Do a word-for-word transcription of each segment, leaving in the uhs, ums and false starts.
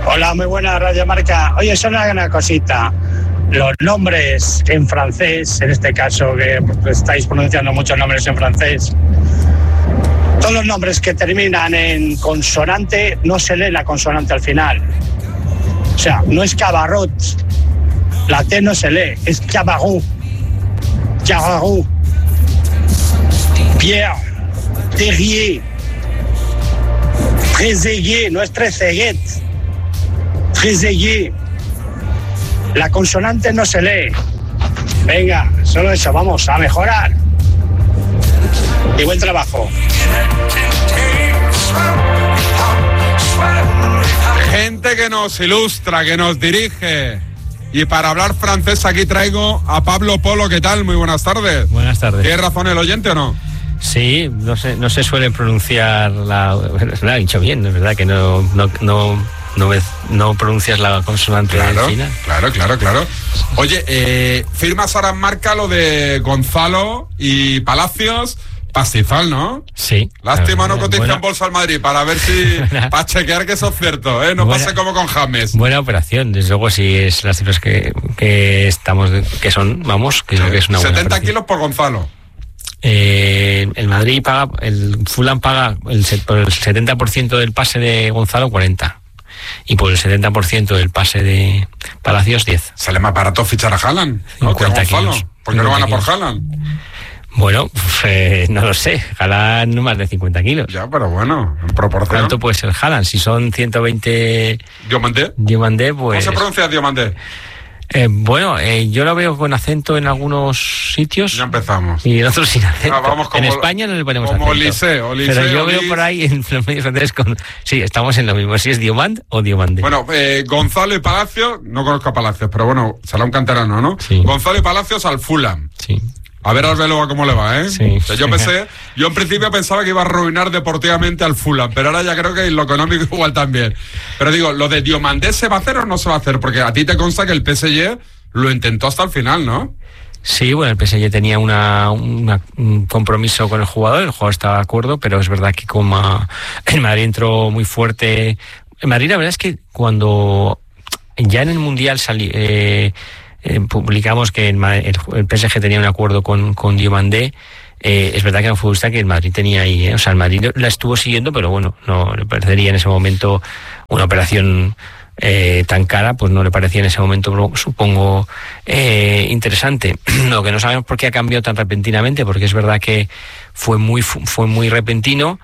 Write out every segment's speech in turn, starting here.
Hola, muy buena Radio Marca. Oye, solo una cosita. Los nombres en francés, en este caso que estáis pronunciando muchos nombres en francés, todos los nombres que terminan en consonante, no se lee la consonante al final. O sea, no es Cabarrot, la T no se lee, es Cabarou, Cabarou, Pierre, Terrier, Trezeguet, no es Trezeguet, Trezeguet. La consonante no se lee. Venga, solo eso, vamos a mejorar. Y buen trabajo. Gente que nos ilustra, que nos dirige. Y para hablar francés aquí traigo a Pablo Polo. ¿Qué tal? Muy buenas tardes. Buenas tardes. ¿Tiene razón el oyente o no? Sí, no se, no se suele pronunciar la... Lo ha dicho bien, es verdad que no... no, no... No, ves, no pronuncias la consonante claro, china. Claro, claro, claro. Oye, eh, firmas ahora en marca lo de Gonzalo y Palacios, pastizal, ¿no? Sí. Lástima no cotiza buena, en Bolsa al Madrid para ver si... para chequear que eso es cierto, ¿eh? No buena, pase como con James. Buena operación, desde luego sí es las cifras que, que estamos... que son, vamos, que, sí, que es una buena setenta operación. kilos por Gonzalo. Eh, el Madrid paga... El Fulham paga el, por el setenta por ciento del pase de Gonzalo, cuarenta. Y por el setenta por ciento del pase de Palacios, diez. Sale más barato fichar a Haaland, ¿no? Que a Gonzalo. ¿Por qué no van a por Haaland? Bueno, pues, eh, no lo sé. Haaland no más de cincuenta kilos. Ya, pero bueno, en proporción. ¿Cuánto puede ser Haaland? Si son ciento veinte... ¿Diomandé? Diomandé, pues... ¿Cómo se pronuncia Diomandé? Eh, bueno, eh, yo lo veo con acento en algunos sitios. Ya empezamos. Y en otros sin acento. Ah, vamos como, en España no le ponemos como acento. Liceo, Liceo, pero yo Liz... veo por ahí en los medios franceses con... Sí, estamos en lo mismo. Si es Diomand o Diomandé. Bueno, eh, Gonzalo y Palacios, no conozco a Palacios, pero bueno, será un canterano, ¿no? Sí. Gonzalo y Palacios al Fulham. Sí. A ver al Arbeloa cómo le va, ¿eh? Sí. O sea, yo pensé, yo en principio pensaba que iba a arruinar deportivamente al Fulham, pero ahora ya creo que en lo económico igual también. Pero digo, ¿lo de Diomandé se va a hacer o no se va a hacer? Porque a ti te consta que el P S G lo intentó hasta el final, ¿no? Sí, bueno, el P S G tenía una, una, un compromiso con el jugador, el jugador estaba de acuerdo, pero es verdad que como el Madrid entró muy fuerte. El Madrid, la verdad es que cuando ya en el Mundial salí, eh, eh, publicamos que el, el, el P S G tenía un acuerdo con, con Diomandé, eh, es verdad que era un futbolista que el Madrid tenía ahí, eh, o sea, el Madrid la estuvo siguiendo, pero bueno, no le parecería en ese momento una operación Eh, tan cara, pues no le parecía en ese momento, supongo, eh, interesante. Lo que no sabemos por qué ha cambiado tan repentinamente, porque es verdad que fue muy fue muy repentino.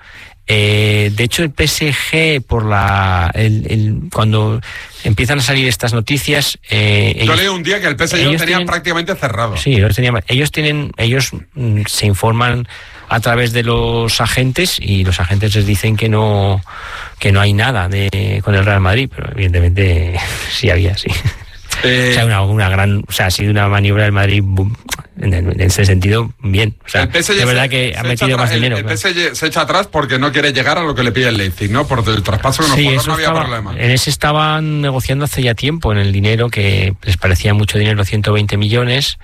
Eh, de hecho, el P S G, por la el, el, cuando empiezan a salir estas noticias, eh, yo ellos, leí un día que el P S G lo tenía tienen, prácticamente cerrado. Sí, ellos tenían, ellos tienen, ellos mm, se informan a través de los agentes y los agentes les dicen que no que no hay nada de con el Real Madrid, pero evidentemente sí había, sí. Eh, o sea, una, una gran, o sea, ha sido una maniobra del Madrid en, en ese sentido bien. O sea, el P S G de verdad se, que se ha metido atrás, más dinero. El, el claro. P S G se echa atrás porque no quiere llegar a lo que le pide el Leipzig, ¿no? Por el traspaso que nos sí, no había estaba, problema. En ese estaban negociando hace ya tiempo en el dinero, que les parecía mucho dinero, ciento veinte millones,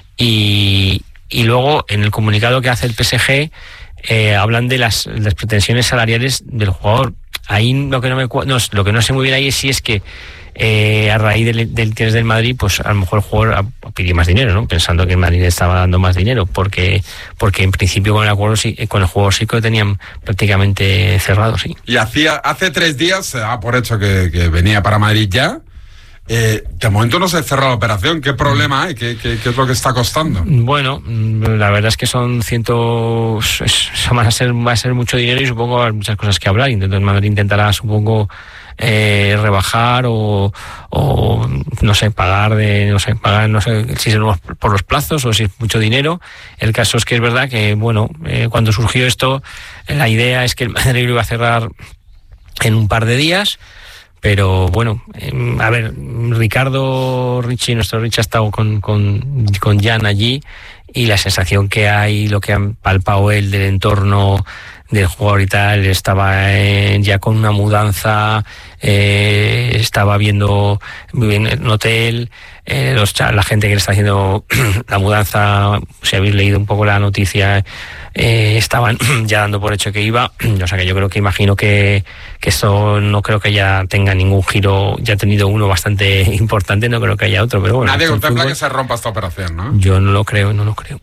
y, y luego en el comunicado que hace el P S G eh, hablan de las, las pretensiones salariales del jugador. Ahí lo que no me no, lo que no sé muy bien ahí es si es que eh, a raíz del, del interés del Madrid, pues a lo mejor el jugador pidió más dinero, ¿no? Pensando que el Madrid estaba dando más dinero, porque porque en principio con el acuerdo sí, con el jugador sí que lo tenían prácticamente cerrado, sí. Y hacía hace tres días se da por hecho que, que venía para Madrid ya. Eh, de momento no se cerró la operación. ¿Qué problema hay? ¿Qué, qué, qué es lo que está costando? Bueno, la verdad es que son cientos... Eso va a ser, va a ser mucho dinero y supongo hay muchas cosas que hablar. Entonces Madrid intentará, supongo, eh, rebajar o, o, no sé, pagar de... No sé, pagar, no sé si es por los plazos o si es mucho dinero. El caso es que es verdad que, bueno, eh, cuando surgió esto, la idea es que el Madrid lo iba a cerrar en un par de días. Pero bueno, eh, a ver, Ricardo Ricci, nuestro Ricci ha estado con, con, con Jan allí y la sensación que hay, lo que han palpado él del entorno del jugador y tal, estaba eh, ya con una mudanza, eh, estaba viendo en un hotel, eh, los, la gente que le está haciendo la mudanza, si habéis leído un poco la noticia, eh, estaban ya dando por hecho que iba, o sea que yo creo que imagino que, que esto no creo que ya tenga ningún giro, ya ha tenido uno bastante importante, no creo que haya otro, pero bueno. Nadie contempla que se rompa esta operación, ¿no? Yo no lo creo, no lo creo.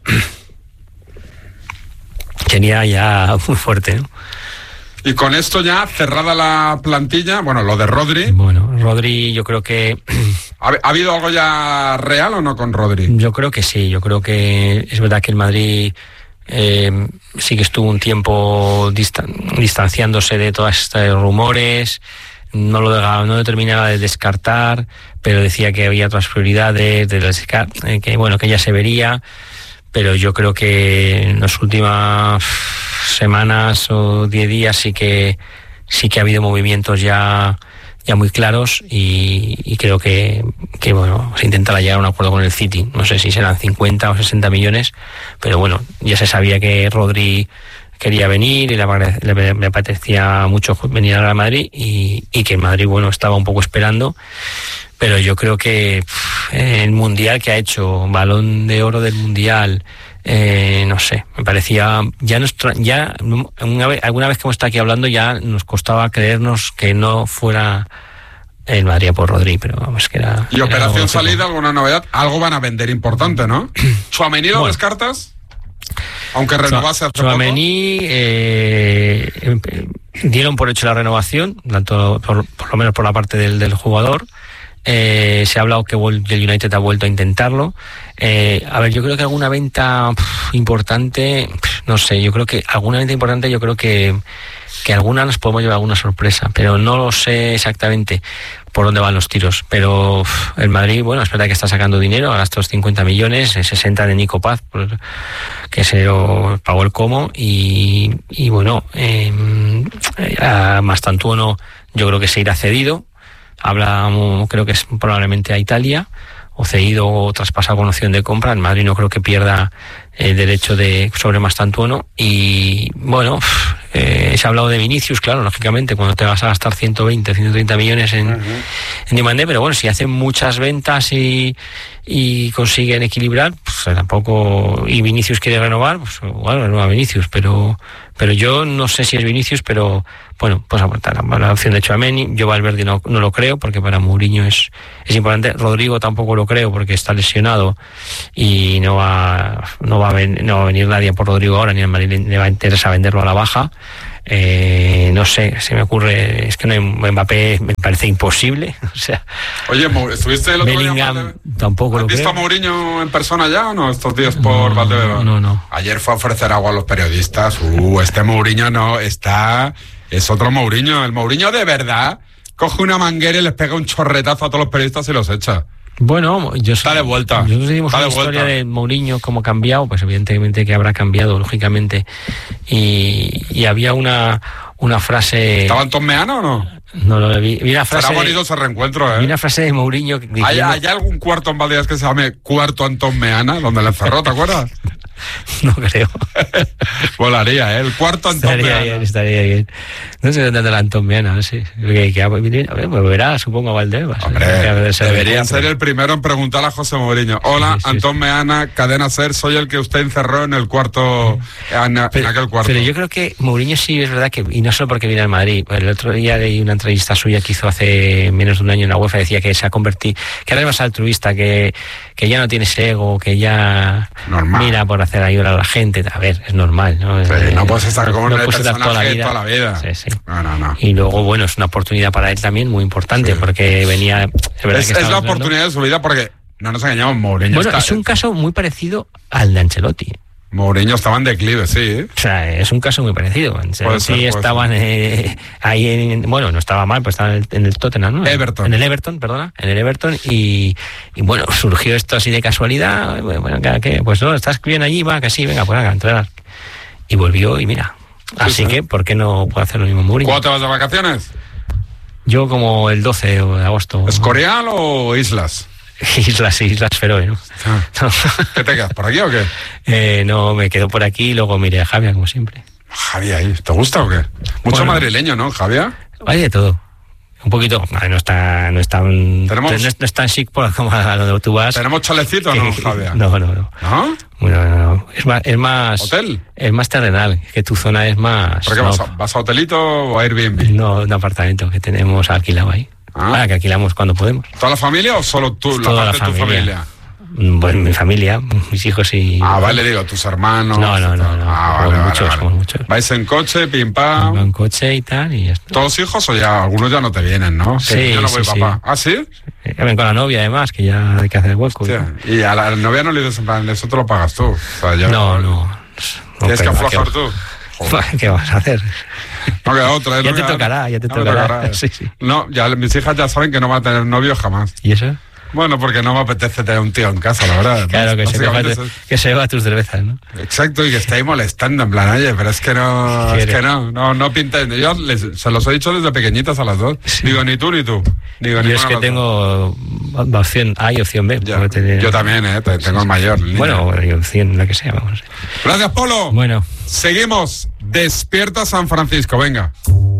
Sería ya muy fuerte, ¿no? Y con esto ya cerrada la plantilla, bueno, lo de Rodri. Bueno, Rodri yo creo que... ¿Ha, ¿Ha habido algo ya real o no con Rodri? Yo creo que sí, yo creo que es verdad que el Madrid eh, sí que estuvo un tiempo distan distanciándose de todos estos rumores, no lo, dejaba, no lo terminaba de descartar, pero decía que había otras prioridades, de las, que bueno, que ya se vería, pero yo creo que en las últimas semanas o diez días sí que sí que ha habido movimientos ya ya muy claros y, y creo que, que bueno, se intentará llegar a un acuerdo con el City. No sé si serán cincuenta o sesenta millones, pero bueno, ya se sabía que Rodri quería venir y le, le, le apetecía mucho venir a Real Madrid y, y que el Madrid, bueno, estaba un poco esperando. Pero yo creo que pff, el Mundial que ha hecho, Balón de Oro del Mundial, eh, no sé, me parecía, ya, nuestra, ya una vez, alguna vez que hemos estado aquí hablando ya nos costaba creernos que no fuera el Madrid por Rodri, pero vamos, que era... ¿Y era operación salida, alguna novedad? Algo van a vender importante, ¿no? ¿Tchouaméni lo bueno. descartas? Aunque renovase hace Tchouaméni, eh, dieron por hecho la renovación, tanto por, por lo menos por la parte del, del jugador. Eh, se ha hablado que el United ha vuelto a intentarlo. Eh, a ver, yo creo que alguna venta pff, importante, pff, no sé, yo creo que alguna venta importante, yo creo que, que alguna nos podemos llevar alguna sorpresa, pero no lo sé exactamente por dónde van los tiros. Pero pff, el Madrid, bueno, es verdad que está sacando dinero, a estos cincuenta millones, sesenta de Nico Paz, por, que se lo pagó el Como, y, y bueno, eh, a Mastantuono yo creo que se irá cedido. Habla, creo que es probablemente a Italia, o cedido o traspasado con opción de compra. El Madrid no creo que pierda el derecho de sobre Mastantuono. Y bueno, eh, se ha hablado de Vinicius, claro, lógicamente, cuando te vas a gastar ciento veinte, ciento treinta millones en, uh-huh. en Dimandé, pero bueno, si hacen muchas ventas y, y consiguen equilibrar, pues tampoco, y Vinicius quiere renovar, pues bueno, renueva Vinicius, pero pero yo no sé si es Vinicius, pero bueno, pues aportar la opción de Tchouaméni. Yo Valverde no, no lo creo, porque para Mourinho es, es importante. Rodrigo tampoco lo creo, porque está lesionado y no va, no va a, ven, no va a venir nadie por Rodrigo ahora, ni al Madrid le va a interesar venderlo a la baja. Eh, no sé, se me ocurre, es que no hay Mbappé, me parece imposible. O sea, oye, ¿estuviste el otro Bellingham día? Tampoco lo creo. ¿Has visto a Mourinho en persona ya o no estos días por no, Valdebeba? No, no. Ayer fue a ofrecer agua a los periodistas. Uh, este Mourinho no, está, es otro Mourinho. El Mourinho de verdad coge una manguera y les pega un chorretazo a todos los periodistas y los echa. Bueno, yo está de vuelta. Nosotros decimos está una de historia vuelta. de Mourinho, cómo ha cambiado, pues evidentemente que habrá cambiado, lógicamente. Y, y había una, una frase... ¿Estaba Antón Meana o no? No lo vi. Vi una frase. Será bonito ese reencuentro, ¿eh? Vi una frase de Mourinho. Diciendo... ¿Hay, ¿Hay algún cuarto en Valdebebas que se llame Cuarto Antón Meana, donde le encerró, te acuerdas? No creo. Volaría, ¿eh? El cuarto Antón estaría Meana. Bien, estaría bien. No sé dónde anda el Antón Meana, no sé. Que, que, pues verá, supongo, a Valdebebas. Hombre, debería ser el primero en preguntar a José Mourinho. Hola, sí, sí, Antón sí. Meana, Cadena Ser, soy el que usted encerró en el cuarto, en, pero, en aquel cuarto. Pero yo creo que Mourinho sí es verdad que, y no solo porque viene al Madrid, el otro día leí una entrevista suya que hizo hace menos de un año en la UEFA, decía que se ha convertido, que ahora es más altruista, que, que ya no tiene ese ego, que ya normal. Mira por hacer ayudar a la gente. A ver, es normal, ¿no? Sí, no puedes estar como no un personaje toda la vida. Toda la vida. Sí, sí. No, no, no. Y luego, bueno, es una oportunidad para él también muy importante, sí. Porque venía... Es, verdad es, que es la oportunidad de su vida, porque no nos engañamos, Mourinho Bueno, está, es un caso muy parecido al de Ancelotti. Mourinho estaba en declive, sí. ¿eh? O sea, es un caso muy parecido. Puede sí, estaban eh, ahí, en, bueno, no estaba mal, pues estaba en el, en el Tottenham, ¿no? Everton. En el Everton, perdona, en el Everton, y, y bueno, surgió esto así de casualidad, bueno, ¿qué? Pues no, estás bien allí, va, que sí, venga, pues haga, entrenar. Y volvió y mira. Así sí, sí. que, ¿por qué no puede hacer lo mismo Mourinho? ¿Cuándo te vas de vacaciones? Yo como el doce de agosto. ¿Escorial o Islas? Islas, Islas Feroe, ¿no? Ah. No. ¿Qué te quedas? ¿Por aquí o qué? Eh, no, me quedo por aquí y luego miré a Javier, como siempre. Javi ahí, ¿te gusta o qué? Mucho bueno, madrileño, ¿no, Javier? Hay de todo. Un poquito, no está, no es tan, ¿Tenemos, no, es, no es tan chic por, como a donde tú vas. ¿Tenemos chalecito o no, Javier? No, no, no. ¿No? Bueno, no, no. Es más, es más. ¿Hotel? Es más terrenal, que tu zona es más. ¿Por qué no, vas, a, vas a hotelito o a Airbnb? No, un apartamento que tenemos alquilado ahí. Ah, ah que alquilamos cuando podemos. ¿Toda la familia o solo tú, Toda la parte la familia. de tu familia? Bueno, mi familia, mis hijos y... Ah, vale, digo, tus hermanos... No, no, no, no. Ah, vale, vale, muchos, vale. muchos. ¿Vais en coche, pim pam? En coche y tal, y ya está. ¿Todos hijos o ya algunos ya no te vienen, no? Sí, yo no voy, sí, papá. sí. ¿Ah, sí? Ven con la novia, además, que ya hay que hacer hueco. Hostia, y a la novia no le dices en plan, eso te lo pagas tú. O sea, yo, no, no, no. Tienes que aflojar tú. Joder. ¿Qué vas a hacer? No queda otra. ¿eh? Ya no te queda, tocará, ya te no tocará. tocará. Sí, sí. No, ya mis hijas ya saben que no van a tener novio jamás. ¿Y eso? Bueno, porque no me apetece tener un tío en casa, la verdad. Claro, que se, coja, es... que se lleva tus cervezas, ¿no? Exacto, y que estáis molestando, en plan, oye, pero es que no, es que no, no, no pintáis. Yo les, se los he dicho desde pequeñitas a las dos. Sí. Digo, ni tú ni tú. Digo, yo es que tengo opción A y opción B. Ya, tener... Yo también, ¿eh? Tengo el mayor. El bueno, bueno, opción, la que sea, vamos. Gracias, Polo. Bueno. Seguimos. Despierta San Francisco, venga.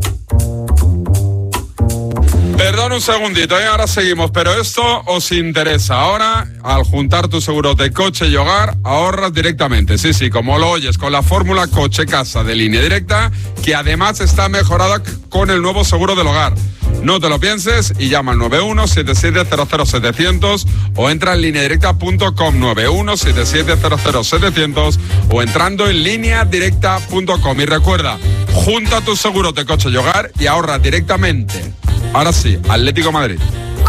Perdón un segundito, ¿eh? Ahora seguimos, pero esto os interesa. Ahora, al juntar tus seguros de coche y hogar, ahorras directamente. Sí, sí, como lo oyes, con la fórmula coche-casa de Línea Directa, que además está mejorada con el nuevo seguro del hogar. No te lo pienses y llama al nueve uno siete siete cero cero siete cero cero o entra en línea directa punto com, nueve uno siete siete cero cero siete cero cero o entrando en línea directa punto com. Y recuerda, junta tus seguros de coche y hogar y ahorra directamente. Ahora sí, Atlético Madrid.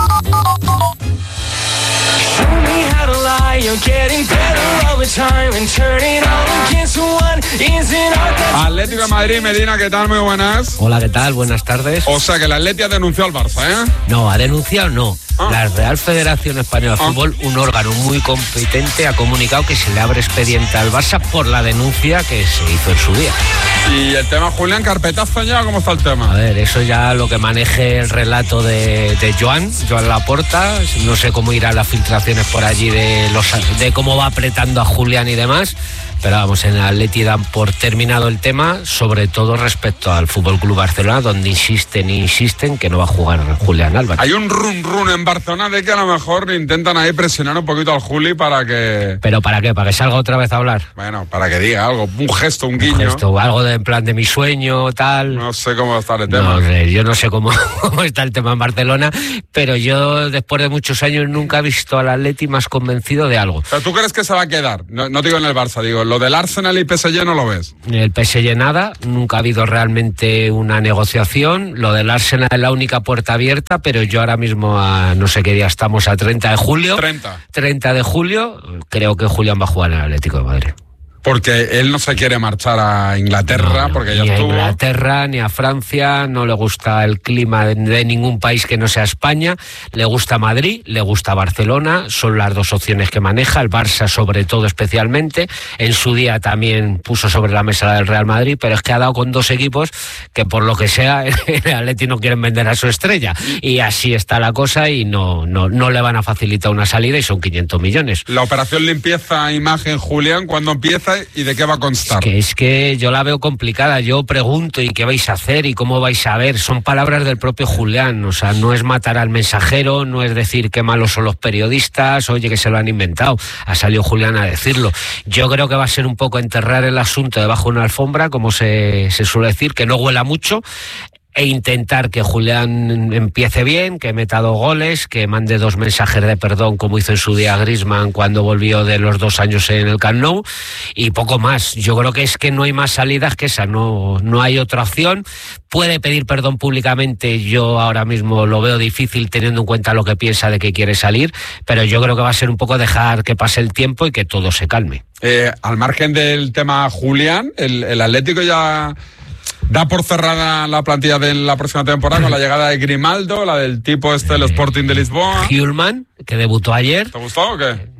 Atlético de Madrid, Medina, ¿qué tal? Muy buenas. Hola, ¿qué tal? Buenas tardes. O sea que el Atleti ha denunciado al Barça, ¿eh? No, ha denunciado no. Ah. La Real Federación Española de ah. Fútbol, un órgano muy competente, ha comunicado que se le abre expediente al Barça por la denuncia que se hizo en su día. ¿Y el tema Julián, carpetazo ya? ¿Cómo está el tema? A ver, eso ya lo que maneje el relato de, de Joan, Joan Laporta. No sé cómo irán las filtraciones por allí de, los, de cómo va apretando a Julián y demás. Pero vamos, en el Atleti dan por terminado el tema, sobre todo respecto al F C Barcelona, donde insisten e insisten que no va a jugar Julián Álvarez. Hay un run run en Barcelona de que a lo mejor intentan ahí presionar un poquito al Juli para que... ¿Pero para qué? ¿Para que salga otra vez a hablar? Bueno, para que diga algo, un gesto, un guiño. Un gesto, algo de, en plan de mi sueño, tal. No sé cómo va a estar el tema. No sé, yo no sé cómo, cómo está el tema en Barcelona, pero yo después de muchos años nunca he visto al Atleti más convencido de algo. ¿Pero tú crees que se va a quedar? No, no digo en el Barça, digo, lo del Arsenal y P S G no lo ves. El P S G nada, nunca ha habido realmente una negociación. Lo del Arsenal es la única puerta abierta, pero yo ahora mismo a no sé qué día estamos, a treinta de julio. treinta. treinta de julio, creo que Julián va a jugar en el Atlético de Madrid. Porque él no se quiere marchar a Inglaterra, no, no, porque ya ni estuvo... Ni a Inglaterra, ni a Francia, no le gusta el clima de, de ningún país que no sea España, le gusta Madrid, le gusta Barcelona, son las dos opciones que maneja, el Barça sobre todo especialmente, en su día también puso sobre la mesa la del Real Madrid, pero es que ha dado con dos equipos que por lo que sea el Atleti no quieren vender a su estrella, y así está la cosa y no, no, no le van a facilitar una salida y son quinientos millones. La operación limpieza imagen, Julián, ¿cuándo empieza? ¿Y de qué va a constar? Es que, es que yo la veo complicada. Yo pregunto, ¿y qué vais a hacer? ¿Y cómo vais a ver? Son palabras del propio Julián. O sea, no es matar al mensajero, no es decir qué malos son los periodistas, oye, que se lo han inventado. Ha salido Julián a decirlo. Yo creo que va a ser un poco enterrar el asunto debajo de una alfombra, como se, se suele decir, que no huela mucho, e intentar que Julián empiece bien, que meta dos goles, que mande dos mensajes de perdón como hizo en su día Griezmann cuando volvió de los dos años en el Camp Nou, y poco más. Yo creo que es que no hay más salidas que esa, no, no hay otra opción. Puede pedir perdón públicamente, yo ahora mismo lo veo difícil teniendo en cuenta lo que piensa de que quiere salir, pero yo creo que va a ser un poco dejar que pase el tiempo y que todo se calme. Eh, al margen del tema Julián, el, el Atlético ya... da por cerrada la plantilla de la próxima temporada con la llegada de Grimaldo, la del tipo este del Sporting de Lisboa. Hjulman, que debutó ayer. ¿Te gustó o qué?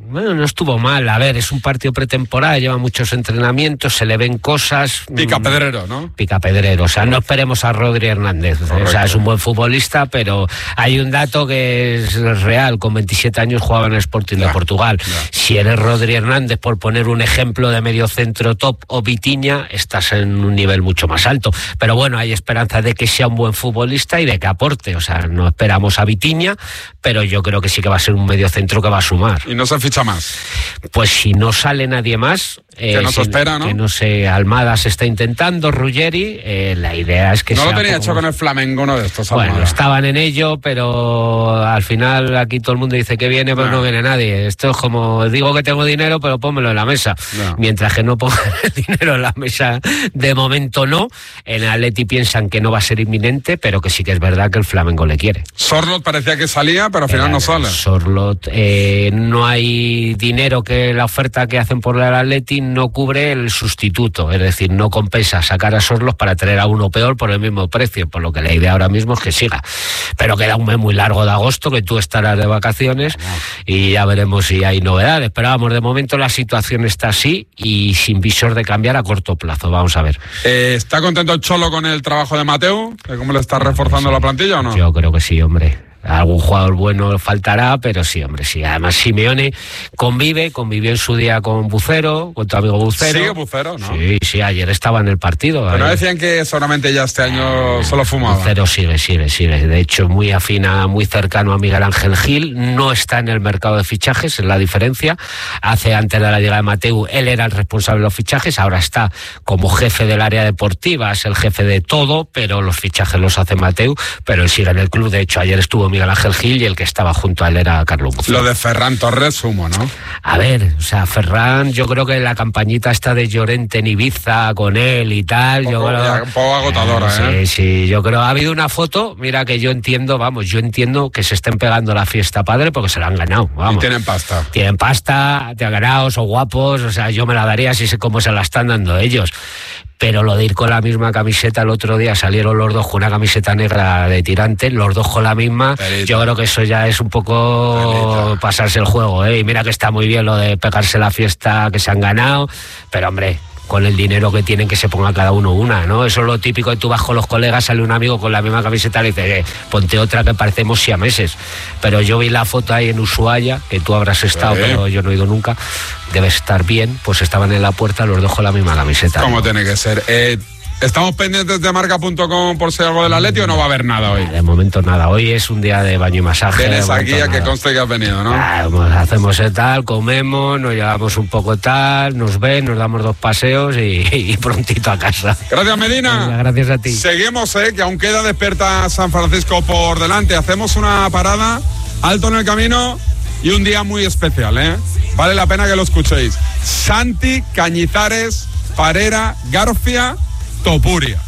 Bueno, no estuvo mal. A ver, es un partido pretemporada, lleva muchos entrenamientos, se le ven cosas. Pica pedrero, ¿no? Pica pedrero. O sea, no esperemos a Rodri Hernández. Correcto. O sea, es un buen futbolista, pero hay un dato que es real. Con veintisiete años jugaba en el Sporting ya, de Portugal. Ya. Si eres Rodri Hernández, por poner un ejemplo de medio centro top, o Vitinha, estás en un nivel mucho más alto. Pero bueno, hay esperanza de que sea un buen futbolista y de que aporte. O sea, no esperamos a Vitinha, pero yo creo que sí que va a ser un medio centro que va a sumar. ¿Y no se ficha más? Pues si no sale nadie más... Eh, que no se espera, ¿no? Que no sé, Almada se está intentando, Ruggeri, eh, la idea es que no sea... No lo tenía como... hecho con el Flamengo, uno de estos. Bueno, Almada. Estaban en ello, pero al final aquí todo el mundo dice que viene, pero no, no viene nadie. Esto es como, digo que tengo dinero, pero pónmelo en la mesa. No. Mientras que no pongan el dinero en la mesa, de momento no. En Atleti piensan que no va a ser inminente, pero que sí que es verdad que el Flamengo le quiere. Sorlot parecía que salía, pero al final eh, no sale. Sorlot, eh, no hay dinero, que la oferta que hacen por el Atleti no cubre el sustituto, es decir, no compensa sacar a Sorlot para traer a uno peor por el mismo precio, por lo que la idea ahora mismo es que siga. Pero queda un mes muy largo de agosto, que tú estarás de vacaciones y ya veremos si hay novedades. Pero vamos, de momento la situación está así y sin visor de cambiar a corto plazo. Vamos a ver. Eh, ¿Está contento el Cholo con el trabajo de Mateu? ¿Cómo le está reforzando sí. la plantilla o no? Yo creo que sí, hombre. Algún jugador bueno faltará, pero sí, hombre, sí. Además, Simeone convive, convivió en su día con Bucero, con tu amigo Bucero. Sigue Bucero, ¿no? Sí, sí, ayer estaba en el partido. Pero no decían que solamente ya este año solo fumaba. Bucero sigue, sigue, sigue. De hecho, muy afina, muy cercano a Miguel Ángel Gil. No está en el mercado de fichajes, es la diferencia. Hace, antes de la llegada de Mateu, él era el responsable de los fichajes, ahora está como jefe del área deportiva, es el jefe de todo, pero los fichajes los hace Mateu, pero él sigue en el club. De hecho, ayer estuvo Miguel Ángel Gil y el que estaba junto a él era Carlos Bucero. Lo de Ferran Torres sumo, ¿no? A ver, o sea, Ferran, yo creo que la campañita esta de Llorente en Ibiza con él y tal, un yo poco, creo... ya, un poco agotadora, eh, ¿eh? Sí, sí, yo creo, ha habido una foto, mira que yo entiendo, vamos, yo entiendo que se estén pegando la fiesta padre porque se la han ganado, vamos. Y tienen pasta. Tienen pasta, te han ganado, son guapos, o sea, yo me la daría si sé cómo se la están dando ellos. Pero lo de ir con la misma camiseta, el otro día salieron los dos con una camiseta negra de tirante, los dos con la misma, Perita. Yo creo que eso ya es un poco Perita. Pasarse el juego, ¿eh? Y mira que está muy bien lo de pegarse la fiesta que se han ganado, pero hombre, con el dinero que tienen, que se ponga cada uno una, ¿no? Eso es lo típico de tú vas con los colegas, sale un amigo con la misma camiseta y le dice, eh, ponte otra que parecemos siameses. Pero yo vi la foto ahí en Ushuaia, que tú habrás estado, ¿Eh? Pero yo no he ido nunca, debe estar bien, pues estaban en la puerta los dos con la misma camiseta. ¿Cómo ¿no? tiene que ser? Eh... ¿Estamos pendientes de marca punto com por si algo del Atleti o no va a haber nada hoy? De momento nada, hoy es un día de baño y masaje. Tienes aquí a que conste que has venido, ¿no? Ah, pues hacemos el tal, comemos, nos llevamos un poco tal, nos ven, nos damos dos paseos y, y prontito a casa. Gracias, Medina. Venga, gracias a ti. Seguimos, eh, que aún queda Despierta San Francisco por delante. Hacemos una parada, alto en el camino y un día muy especial, ¿eh? Vale la pena que lo escuchéis. Santi, Cañizares, Parera, García, Topuria.